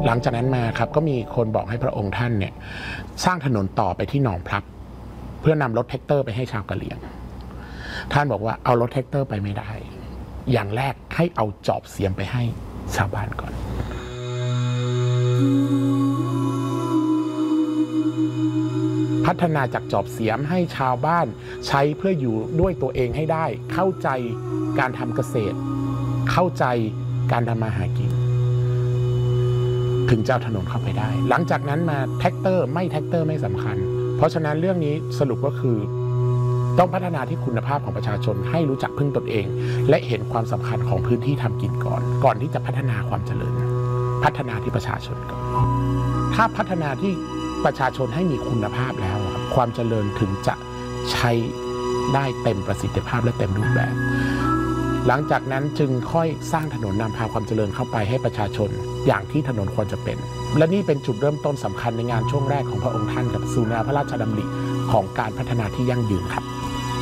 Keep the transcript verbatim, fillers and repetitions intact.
หลังจากนั้นมาครับก็มีคนบอกให้พระองค์ท่านเนี่ยสร้างถนนต่อไปที่หนองพลับเพื่อนำรถแท็กเตอร์ไปให้ชาวกะเหรี่ยงท่านบอกว่าเอารถแท็กเตอร์ไปไม่ได้อย่างแรกให้เอาจอบเสียมไปให้ชาวบ้านก่อนพัฒนาจากจอบเสียมให้ชาวบ้านใช้เพื่ออยู่ด้วยตัวเองให้ได้เข้าใจการทำเกษตรเข้าใจการทำมาหากินถึงจะเอาถนนเข้าไปได้หลังจากนั้นมาแท็กเตอร์ไม่แท็กเตอร์ไม่สำคัญเพราะฉะนั้นเรื่องนี้สรุปก็คือต้องพัฒนาที่คุณภาพของประชาชนให้รู้จักพึ่งตนเองและเห็นความสำคัญของพื้นที่ทำกินก่อนก่อนที่จะพัฒนาความเจริญพัฒนาที่ประชาชนก่อนถ้าพัฒนาที่ประชาชนให้มีคุณภาพแล้วความเจริญถึงจะใช้ได้เต็มประสิทธิภาพและเต็มรูปแบบหลังจากนั้นจึงค่อยสร้างถนนนำพาความเจริญเข้าไปให้ประชาชนอย่างที่ถนนควรจะเป็นและนี่เป็นจุดเริ่มต้นสำคัญในงานช่วงแรกของพระองค์ท่านกับสู่แนวพระราชดำริของการพัฒนาที่ยั่งยืนครับ